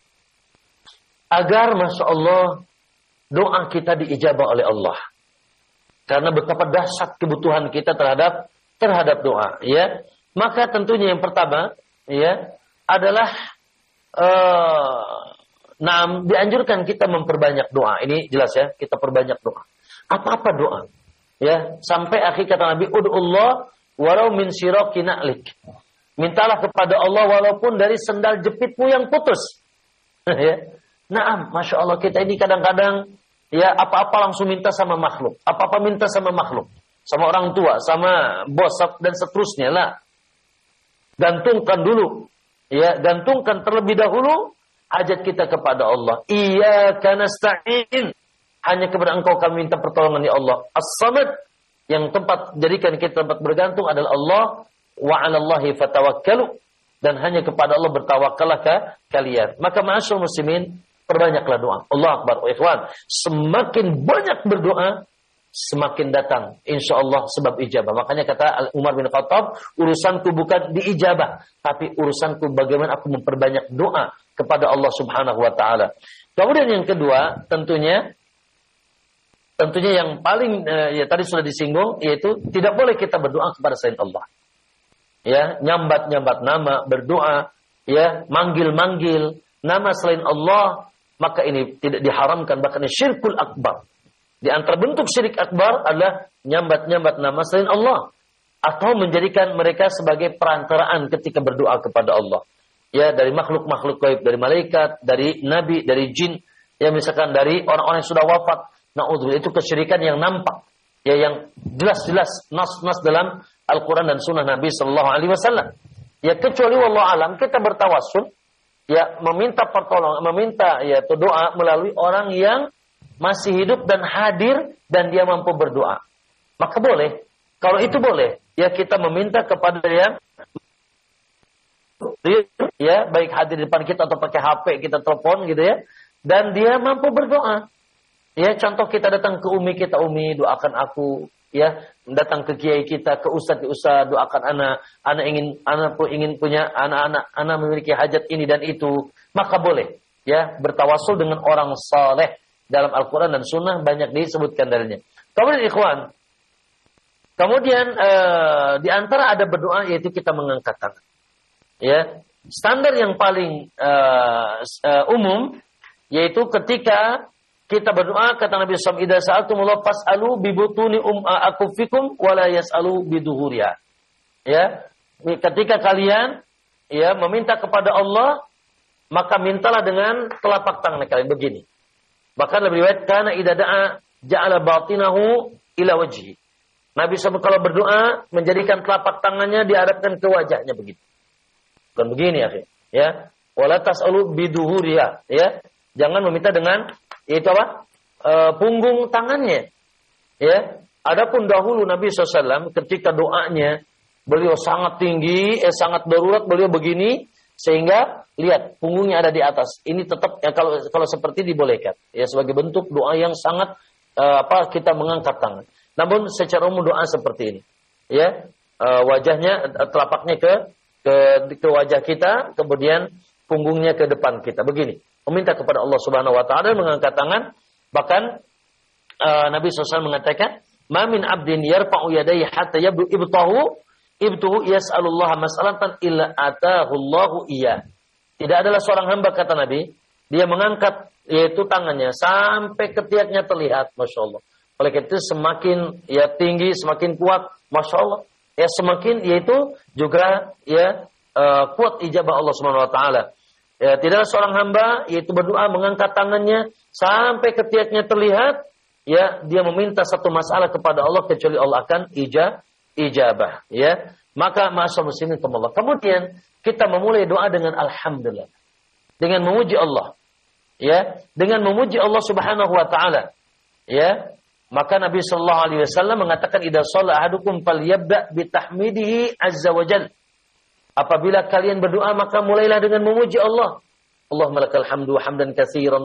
agar masya Allah doa kita diijabah oleh Allah. Karena betapa dahsyat kebutuhan kita terhadap terhadap doa, ya. Maka tentunya yang pertama, ya, adalah uh, nah, dianjurkan kita memperbanyak doa. Ini jelas ya, kita perbanyak doa. Apa-apa doa, ya. Sampai akhir kata Nabi, ud'ullah walau min syiraki na'lik. Mintalah kepada Allah walaupun dari sendal jepitmu yang putus. Ya. Naam, masya Allah kita ini kadang-kadang ya apa-apa langsung minta sama makhluk, apa-apa minta sama makhluk, sama orang tua, sama bos dan seterusnya lah. Gantungkan dulu, ya gantungkan terlebih dahulu hajat kita kepada Allah. Iyyaka nasta'in, hanya kepada Engkau kami minta pertolongan ya Allah. As-Samad, yang tempat jadikan kita tempat bergantung adalah Allah. Wa 'alallahi fatawakkalu, dan hanya kepada Allah bertawakallah kalian. Maka ma'asyiral muslimin, perbanyaklah doa. Allah Akbar, oh ikhwan. Semakin banyak berdoa, semakin datang insya Allah sebab ijabah. Makanya kata Umar bin Khattab, urusanku bukan diijabah, tapi urusanku bagaimana aku memperbanyak doa kepada Allah Subhanahu wa taala. Kemudian yang kedua, tentunya tentunya yang paling eh, ya tadi sudah disinggung, yaitu tidak boleh kita berdoa kepada selain Allah. Ya, nyambat-nyambat nama, berdoa, ya, manggil-manggil nama selain Allah, maka ini tidak diharamkan, bahkan syirkul akbar. Di antara bentuk syirik akbar adalah nyambat-nyambat nama selain Allah, atau menjadikan mereka sebagai perantaraan ketika berdoa kepada Allah. Ya, dari makhluk-makhluk gaib, dari malaikat, dari nabi, dari jin, ya misalkan dari orang-orang yang sudah wafat. Na'udzubillah, itu kesyirikan yang nampak, ya yang jelas-jelas nas-nas dalam Al-Quran dan Sunnah Nabi Sallallahu Alaihi Wasallam. Ya kecuali wallahu alam kita bertawassul, ya meminta pertolongan, meminta ya doa melalui orang yang masih hidup dan hadir dan dia mampu berdoa. Maka boleh. Kalau itu boleh, ya kita meminta kepada yang ya baik hadir di depan kita atau pakai H P kita telepon gitu ya, dan dia mampu berdoa. Ya contoh kita datang ke umi kita, umi doakan aku, ya datang ke kiai kita, ke ustaz ke ustaz doakan anak, anak ingin anak pun ingin punya anak-anak, anak memiliki hajat ini dan itu, maka boleh ya bertawasul dengan orang saleh. Dalam Al-Quran dan Sunnah banyak disebutkan darinya. Kemudian ikhwan, kemudian eh, di antara ada berdoa yaitu kita mengangkat tangan. Ya, standar yang paling eh, eh, umum yaitu ketika kita berdoa, kata Nabi sallallahu alaihi wasallam, "Idza sa'altumullah fas'alu bi butuni um akufikum wa la yas'alu bi duhuriha." Ya, ketika kalian ya meminta kepada Allah, maka mintalah dengan telapak tangan kalian begini. Bahkan lebih riwayat, karena idza da'a ja'ala batinahu ila wajhi. Nabi shallallahu alaihi wasallam kalau berdoa menjadikan telapak tangannya diarahkan ke wajahnya begitu. Bukan begini ya, ya. Wala tas'alu biduhuriha, ya. Jangan meminta dengan itu apa? E, punggung tangannya. Ya. Adapun dahulu Nabi shallallahu alaihi wasallam ketika doanya beliau sangat tinggi, eh, sangat darurat, beliau begini sehingga lihat punggungnya ada di atas. Ini tetap ya kalau kalau seperti dibolehkan. Ya sebagai bentuk doa yang sangat uh, apa kita mengangkat tangan. Namun secara umum doa seperti ini. Ya, uh, wajahnya telapaknya ke ke ke wajah kita, kemudian punggungnya ke depan kita. Begini. Meminta kepada Allah Subhanahu wa taala mengangkat tangan. Bahkan uh, Nabi shallallahu alaihi wasallam mengatakan, "Ma min 'abdin yarfa'u yadayhi hatta yabdu ibtahu ibtuhu yas'alullah mas'alatan illa atahu Allahu iya." Tidak adalah seorang hamba, kata Nabi, dia mengangkat yaitu tangannya sampai ketiaknya terlihat, masya Allah. Oleh karena itu semakin ya tinggi, semakin kuat, masya Allah. Ya semakin yaitu juga ya uh, kuat ijabah Allah Subhanahu Wa Taala. Ya, tidaklah seorang hamba yaitu berdoa mengangkat tangannya sampai ketiaknya terlihat, ya dia meminta satu masalah kepada Allah kecuali Allah akan ijabah. Ijabah, ya. Maka ma'asyiral muslimin Allah. Kemudian kita memulai doa dengan alhamdulillah. Dengan memuji Allah. Ya, dengan memuji Allah Subhanahu wa taala. Ya. Maka Nabi sallallahu alaihi wasallam mengatakan idza shalla ahadukum falyabda bi tahmidihi azza wajal. Apabila kalian berdoa maka mulailah dengan memuji Allah. Allahumma lakal hamdu hamdan katsiran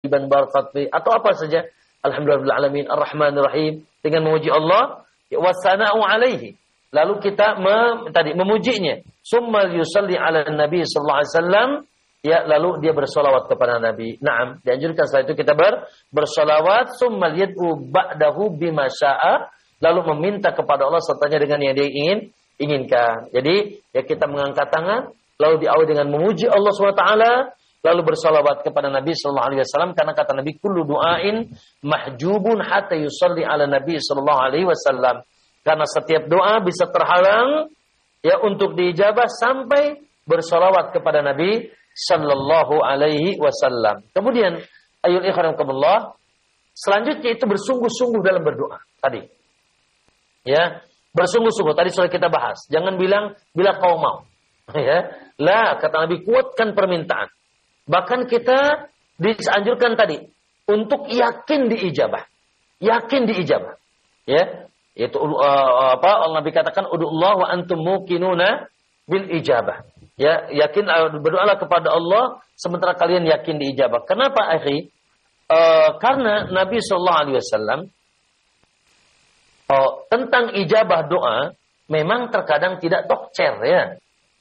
tayyiban barakat fi atau apa saja. Alhamdulillahil alamin arrahmanir rahim dengan memuji Allah wa sana'u alaihi. Lalu kita mem, tadi memujinya. Summa yusalli ala nabi sallallahu alaihi wasallam. Ya, lalu dia bersolawat kepada Nabi. Naam, dianjurkan setelah itu kita ber, bersolawat. Summa yad'u ba'dahu bima sya'a. Lalu meminta kepada Allah sertanya dengan yang dia ingin inginkan. Jadi, ya kita mengangkat tangan. Lalu diawali dengan memuji Allah subhanahu wa taala. Lalu bersolawat kepada Nabi sallallahu alaihi wasallam. Karena kata Nabi, kullu du'ain mahjubun hatta yusalli ala Nabi sallallahu alaihi wasallam. Karena setiap doa bisa terhalang ya untuk diijabah sampai bersolawat kepada Nabi sallallahu alaihi wasallam. Kemudian ayul ikhramkumullah, selanjutnya itu bersungguh-sungguh dalam berdoa. Tadi. Ya, bersungguh-sungguh tadi sudah kita bahas. Jangan bilang bila kau mau. Ya. La, kata Nabi, kuatkan permintaan. Bahkan kita dianjurkan tadi untuk yakin diijabah. Yakin diijabah. Ya. Yaitu uh, apa? Allah Nabi katakan ud'ullah wa antum muqinuna bil ijabah. Ya, yakin berdoalah kepada Allah sementara kalian yakin diijabah. Kenapa, akhi? Uh, karena Nabi sallallahu alaihi wasallam uh, tentang ijabah doa memang terkadang tidak tokcer ya.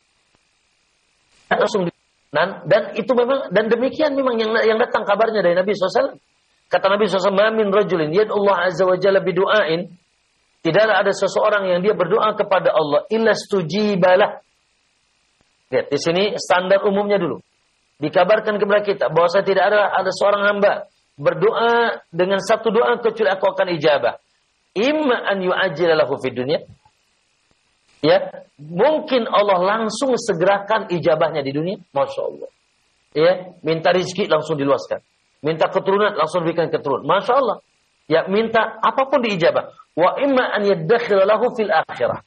Langsung dan, dan itu memang dan demikian memang yang yang datang kabarnya dari Nabi sallallahu alaihi wasallam. Kata Nabi sallallahu alaihi wasallam, "Min rajulin yad'ullah azza wa jalla bidu'ain." Tidaklah ada seseorang yang dia berdoa kepada Allah illa stujibalah. Lihat, di sini standar umumnya dulu. Dikabarkan kepada kita bahwa saya tidak ada ada seorang hamba berdoa dengan satu doa kecuali aku akan ijabah. Imma an yu'ajjila lahu fid dunya. Ya, mungkin Allah langsung segerakan ijabahnya di dunia, Masya Allah. Ya, minta rezeki langsung diluaskan. Minta keturunan langsung diberikan keturunan. Masya Allah. Ya, minta apapun diijabah. Wa imma an yaddakhila lahu fil akhirah.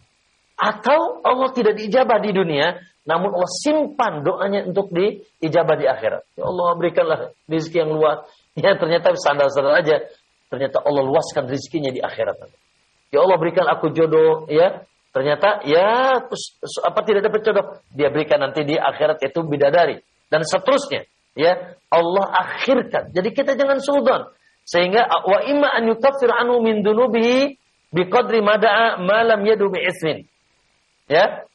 Atau Allah tidak diijabah di dunia, namun Allah simpan doanya untuk diijabah di akhirat. Ya Allah, berikanlah rezeki yang luas. Ya, ternyata sandal-sandal aja. Ternyata Allah luaskan rezekinya di akhirat. Ya Allah, berikan aku jodoh, ya. Ternyata ya apa tidak dapat jodoh, dia berikan nanti di akhirat itu bidadari dan seterusnya. Ya, Allah akhirkan. Jadi kita jangan suudzon. Sehingga wa imma an yukaffir anhu min dunubihi biqadri ma da'a ma lam yadu bi ismin. Ya.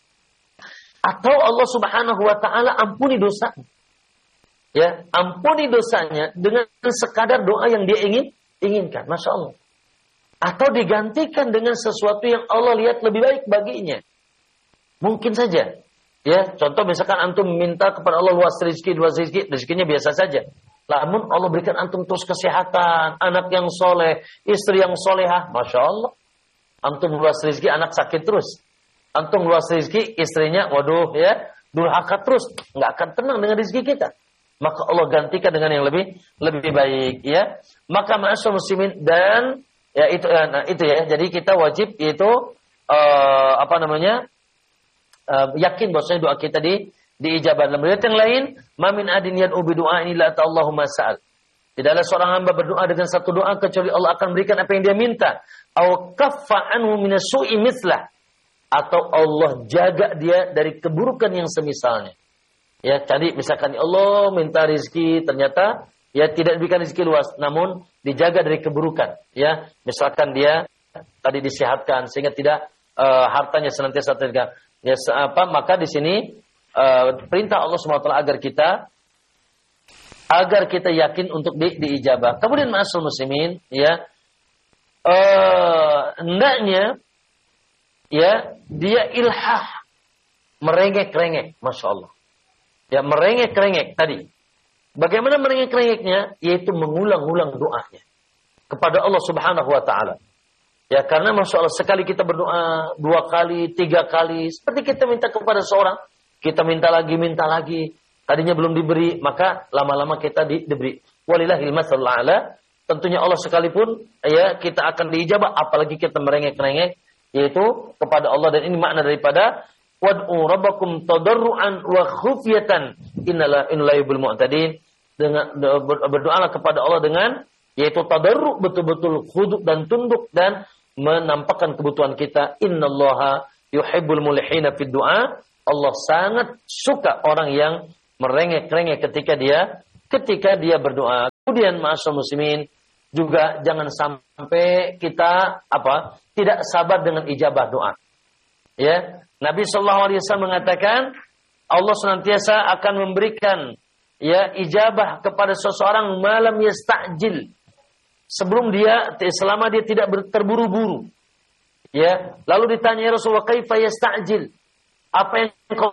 Atau Allah Subhanahu wa taala ampuni dosa. Ya, ampuni dosanya dengan sekadar doa yang dia ingin inginkan. Masya Allah. Atau digantikan dengan sesuatu yang Allah lihat lebih baik baginya. Mungkin saja. Ya, contoh misalkan antum minta kepada Allah luas rezeki, luas rezeki, rezekinya biasa saja. Namun Allah berikan antum terus kesehatan, anak yang soleh, istri yang solehah, Masya Allah. Antum luas rezeki, anak sakit terus. Antum luas rezeki, istrinya, waduh ya, durhaka terus. Nggak akan tenang dengan rezeki kita. Maka Allah gantikan dengan yang lebih lebih baik. Ya, maka ma'asyar muslimin dan ya itu nah, itu ya. Jadi kita wajib itu uh, apa namanya uh, yakin bahwasanya doa kita di diijabah. Dalam riwayat yang lain, "Ma min adin yad'u bi du'ain illa Allahumma sa'al." Tidaklah seorang hamba berdoa dengan satu doa kecuali Allah akan berikan apa yang dia minta. Aw kaffa anhu min as-su'i mithlah. Atau Allah jaga dia dari keburukan yang semisalnya. Ya, tadi misalkan Allah minta rezeki, ternyata ya tidak diberikan rezeki luas, namun dijaga dari keburukan. Ya, misalkan dia tadi disehatkan sehingga tidak uh, hartanya senantiasa terjaga. Ya, apa maka di sini uh, perintah Allah subhanahu wa taala agar kita agar kita yakin untuk di, diijabah. Kemudian ma'asal muslimin, ya uh, hendaknya ya dia ilhah merengek-rengek, Masya Allah. Ya, merengek-rengek tadi. Bagaimana merengek-rengeknya? Yaitu mengulang-ulang doanya kepada Allah Subhanahu wa taala. Ya, karena Masya Allah sekali kita berdoa, dua kali, tiga kali, seperti kita minta kepada seorang, kita minta lagi, minta lagi. Tadinya belum diberi, maka lama-lama kita di, diberi. Walillahil matsalul a'la. Tentunya Allah sekalipun ya kita akan diijabah, apalagi kita merengek-rengek yaitu kepada Allah, dan ini makna daripada wad'u rabbakum tadarruan wa khufyatan innala innala yuhibbul mu'tadin. Dengan berdoalah kepada Allah dengan yaitu tadarru, betul-betul khudu dan tunduk dan menampakkan kebutuhan kita. Innallaha yuhibbul mulihina fid du'a. Allah sangat suka orang yang merengek-rengek ketika dia ketika dia berdoa. Kemudian ma'asyiral muslimin, juga jangan sampai kita apa? Tidak sabar dengan ijabah doa. Ya, Nabi sallallahu alaihi wasallam mengatakan Allah senantiasa akan memberikan ya ijabah kepada seseorang malam yasta'jil. Sebelum dia selama dia tidak terburu-buru. Ya, lalu ditanya Rasulullah, "Kaifa yasta'jil?" Apa yang kau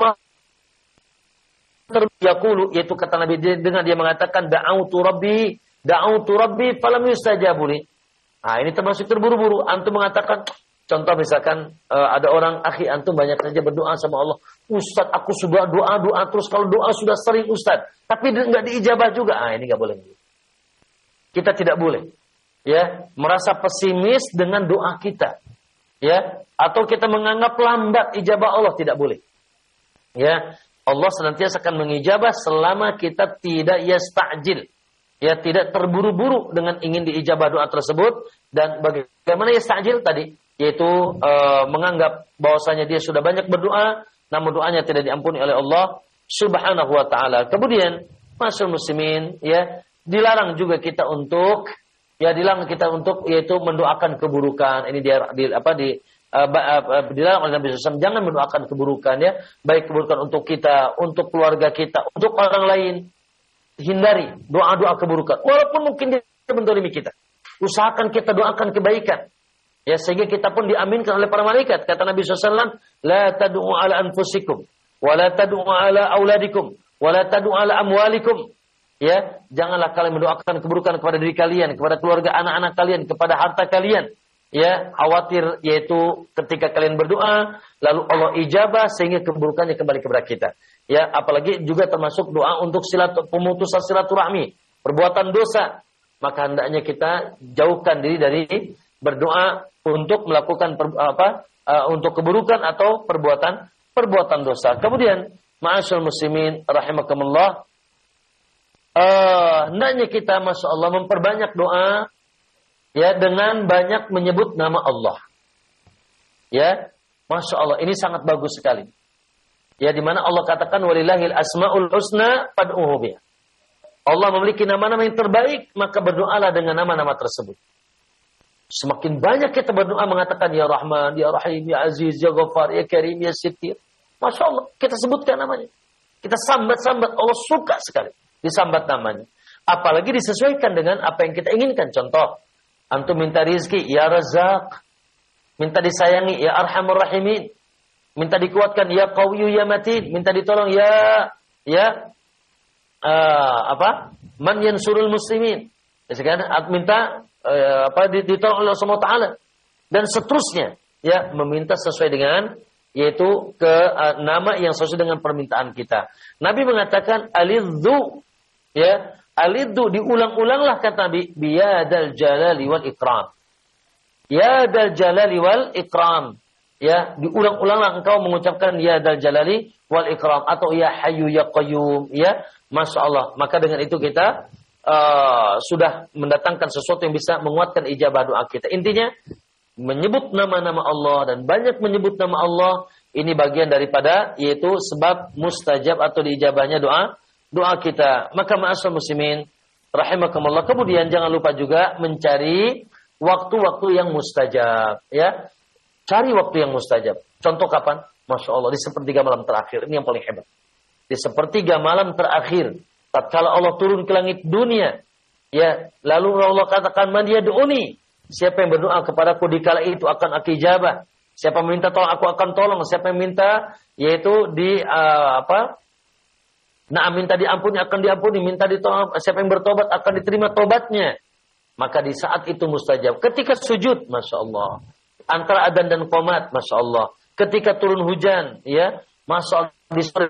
yaqulu, yaitu kata Nabi dengan dia mengatakan da'autu rabbi da'autu rabbi falam yustajabu li. Nah, ini termasuk terburu-buru. Antum mengatakan, contoh misalkan uh, ada orang, akhi antum banyak saja berdoa sama Allah. Ustaz, aku sudah doa-doa terus, kalau doa sudah sering Ustaz, tapi enggak diijabah juga. Ah, ini enggak boleh. Kita tidak boleh ya merasa pesimis dengan doa kita. Ya, atau kita menganggap lambat ijabah Allah, tidak boleh. Ya, Allah senantiasa akan mengijabah selama kita tidak yasta'jil. Ya, tidak terburu-buru dengan ingin diijabah doa tersebut. Dan bagaimana yasta'jil tadi? Yaitu e, menganggap bahwasanya dia sudah banyak berdoa, namun doanya tidak diampuni oleh Allah Subhanahu wa taala. Kemudian, ma'asyiral muslimin, ya, dilarang juga kita untuk ya dilarang kita untuk yaitu mendoakan keburukan. Ini dia di apa di Uh, uh, dilarang oleh Nabi shallallahu alaihi wasallam, jangan mendoakan keburukan ya, baik keburukan untuk kita, untuk keluarga kita, untuk orang lain. Hindari doa-doa keburukan, walaupun mungkin dia mendolimi kita. Usahakan kita doakan kebaikan, ya, sehingga kita pun diaminkan oleh para malaikat. Kata Nabi shallallahu alaihi wasallam, la tad'u ala anfusikum, wa la tad'u ala auladikum, wa la tad'u ala amwalikum. Ya, janganlah kalian mendoakan keburukan kepada diri kalian, kepada keluarga anak-anak kalian, kepada harta kalian. Ya, khawatir yaitu ketika kalian berdoa lalu Allah ijabah sehingga keburukannya kembali kepada kita. Ya, apalagi juga termasuk doa untuk silatur pemutusan silaturahmi, perbuatan dosa. Maka hendaknya kita jauhkan diri dari berdoa untuk melakukan per, apa uh, untuk keburukan atau perbuatan perbuatan dosa. Kemudian, ma'asyiral muslimin rahimakumullah, uh, hendaknya kita masyaallah memperbanyak doa ya dengan banyak menyebut nama Allah. Ya, Masya Allah, ini sangat bagus sekali. Ya, di mana Allah katakan walillahil asmaul husna fad'uhu biha. Allah memiliki nama-nama yang terbaik, maka berdoalah dengan nama-nama tersebut. Semakin banyak kita berdoa mengatakan ya Rahman, ya Rahim, ya Aziz, ya Ghaffar, ya Karim, ya Sittir. Masya Allah, kita sebutkan namanya. Kita sambat-sambat, Allah suka sekali disambat namanya. Apalagi disesuaikan dengan apa yang kita inginkan. Contoh, antum minta rizki, ya Razak. Minta disayangi, ya Arhamur Rahimin. Minta dikuatkan, ya Qawiyyu ya Matin. Minta ditolong, ya ya uh, apa? Man yansurul muslimin. Ya, sekarang minta uh, apa ditolong oleh Allah Subhanahu wa taala. Dan seterusnya, ya, meminta sesuai dengan yaitu ke uh, nama yang sesuai dengan permintaan kita. Nabi mengatakan alidzu, ya, alidzu diulang-ulanglah kata Nabi, biyadal jalali wal ikram. Ya dal jalali wal ikram. Ya, diulang-ulanglah engkau mengucapkan ya dal jalali wal ikram atau ya hayyu ya qayyum, ya. Masya Allah. Maka dengan itu kita uh, sudah mendatangkan sesuatu yang bisa menguatkan ijabah doa kita. Intinya menyebut nama-nama Allah dan banyak menyebut nama Allah ini bagian daripada yaitu sebab mustajab atau diijabahnya doa doa kita. Maka ma'asyiral muslimin rahimakumullah, kemudian jangan lupa juga mencari waktu-waktu yang mustajab, ya. Cari waktu yang mustajab. Contoh kapan? Masya Allah, di sepertiga malam terakhir. Ini yang paling hebat. Di sepertiga malam terakhir, tatkala Allah turun ke langit dunia, ya, lalu Allah katakan man yad'uni, siapa yang berdoa kepadaku di kala itu akan aku ijabah. Siapa yang minta tolong aku akan tolong. Siapa yang minta yaitu di uh, apa? Nah, minta diampuni akan diampuni, minta ditolong. Siapa yang bertobat akan diterima tobatnya. Maka di saat itu mustajab. Ketika sujud, Masya Allah. Antara adzan dan qomat, Masya Allah. Ketika turun hujan, ya, Masya Allah. Di sore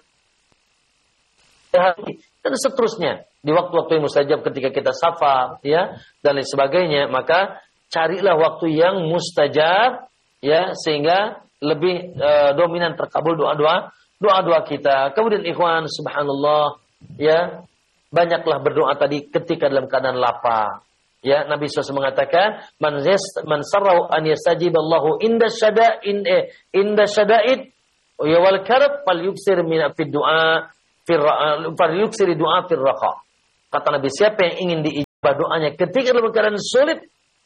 hari, dan seterusnya. Di waktu-waktu yang mustajab ketika kita safar, ya, dan lain sebagainya. Maka carilah waktu yang mustajab, ya, sehingga lebih uh, dominan terkabul doa-doa doa-doa kita. Kemudian ikhwan, subhanallah, ya, banyaklah berdoa tadi ketika dalam keadaan lapar. Ya, Nabi shallallahu alaihi wasallam mengatakan, man yas man sarrahu an yastajiballahu inda syada'in eh, inda syada'id ya wal karb falyuksir min fi du'a fi fal yuksir du'a fi raqa. Kata Nabi, siapa yang ingin di doanya. Ketika dalam keadaan sulit,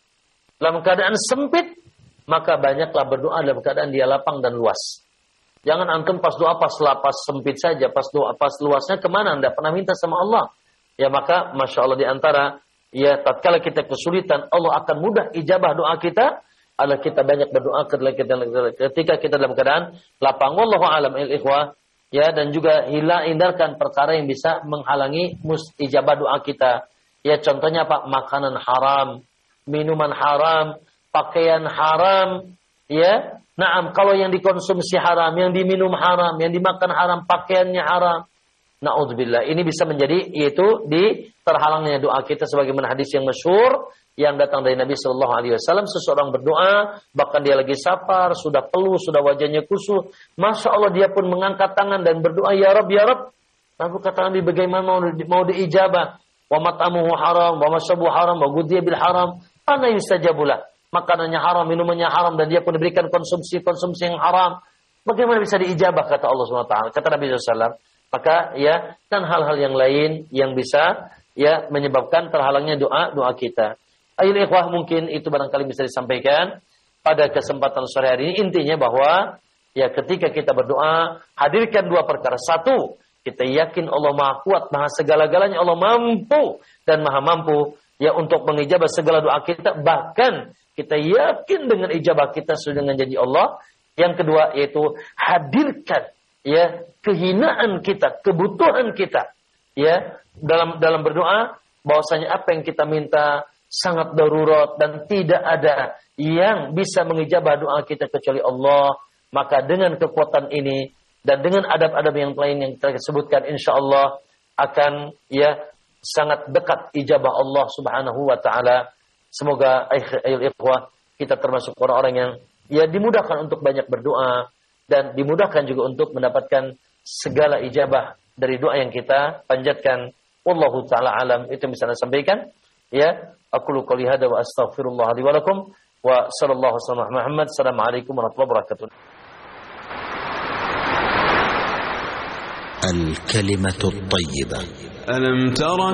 dalam keadaan sempit, maka banyaklah berdoa dalam keadaan dia lapang dan luas. Jangan antum pas doa pas lapas sempit saja, pas doa pas luasnya kemana anda pernah minta sama Allah? Ya maka masya Allah di antara ya tatkala kita kesulitan, Allah akan mudah ijabah doa kita. Adalah kita banyak berdoa ketika kita dalam keadaan lapang. Wallahu a'lam il ikhwah. Ya, dan juga hilang hindarkan perkara yang bisa menghalangi ijabah doa kita. Ya contohnya apa? Makanan haram, minuman haram, pakaian haram. Ya, naam kalau yang dikonsumsi haram, yang diminum haram, yang dimakan haram, pakaiannya haram. Na'udzubillah. Ini bisa menjadi yaitu di terhalangnya doa kita sebagaimana hadis yang masyhur yang datang dari Nabi Shallallahu Alaihi Wasallam. Seseorang berdoa, bahkan dia lagi safar, sudah peluh, sudah wajahnya kusut. Masya Allah dia pun mengangkat tangan dan berdoa, Ya Rabb, Ya Rabb. Lalu kata Nabi, bagaimana mau, di, mau diijabah? Wa mat'amuhu haram, wa masyabuhu haram, wa ghudhiya bil haram. Ana yustajabulah. Makanannya haram, minumannya haram, dan dia pun diberikan konsumsi-konsumsi yang haram. Bagaimana bisa diijabah, kata Allah subhanahu wa taala. Kata Nabi shallallahu alaihi wasallam. Maka ya dan hal-hal yang lain yang bisa ya menyebabkan terhalangnya doa doa kita. Ayo ikhwah, mungkin itu barangkali bisa disampaikan pada kesempatan sore hari ini. Intinya bahwa ya ketika kita berdoa, hadirkan dua perkara. Satu, kita yakin Allah Maha Kuat, Maha segala-galanya, Allah mampu dan Maha mampu ya untuk mengijabah segala doa kita. Bahkan kita yakin dengan ijabah kita sudah dengan janji Allah. Yang kedua yaitu hadirkan ya kehinaan kita, kebutuhan kita ya dalam dalam berdoa, bahwasanya apa yang kita minta sangat darurat dan tidak ada yang bisa mengijabah doa kita kecuali Allah. Maka dengan kekuatan ini dan dengan adab-adab yang lain yang kita sebutkan, insyaallah akan ya sangat dekat ijabah Allah Subhanahu wa taala. Semoga ayol ikhwah kita termasuk orang-orang yang ya dimudahkan untuk banyak berdoa dan dimudahkan juga untuk mendapatkan segala ijabah dari doa yang kita panjatkan. Wallahu ta'ala alam. Itu yang bisa saya sampaikan. Ya, aku lu qouli hada wa astaghfirullah li wa lakum wa sallallahu alaihi wasallam Muhammad. Assalamualaikum warahmatullahi wabarakatuh. Al-kalimatu at-thayyibah. Alam tara